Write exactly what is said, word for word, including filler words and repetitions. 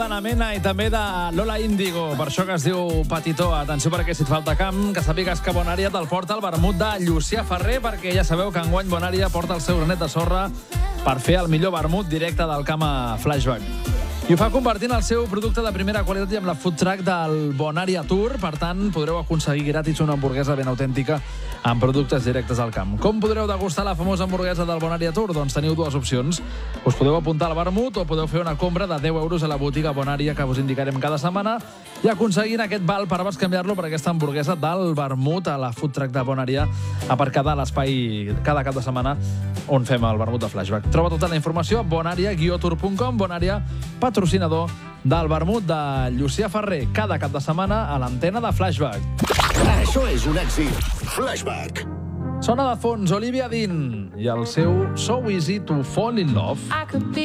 De la Mena i també de Lola Índigo, per això que es diu Petitó. Atenció, perquè si et falta camp, que sàpigues que Bonària te'l porta el vermut de Llucià Ferrer, perquè ja sabeu que enguany Bonària porta el seu granet de sorra per fer el millor vermut directe del camp a Flashback. I ho fa convertint el seu producte de primera qualitat i amb la food truck del Bonària Tour. Per tant, podreu aconseguir gratis una hamburguesa ben autèntica amb productes directes al camp. Com podreu degustar la famosa hamburguesa del Bonària Tour? Doncs teniu dues opcions. Us podeu apuntar al vermut o podeu fer una compra de deu euros a la botiga Bonària, que us indicarem cada setmana, i aconseguint aquest val per bescanviar-lo per aquesta hamburguesa del vermut a la food truck de Bonària, aparcada a l'espai cada cap de setmana on fem el vermut de Flashback. Troba tota la informació a bonaria guió tour punt com. Bonària, patrocinador del vermut de Llucià Ferrer, cada cap de setmana a l'antena de Flashback. Això és un èxit. Flashback. Sona de fons Olivia Dean i el seu So Easy to Fall in Love.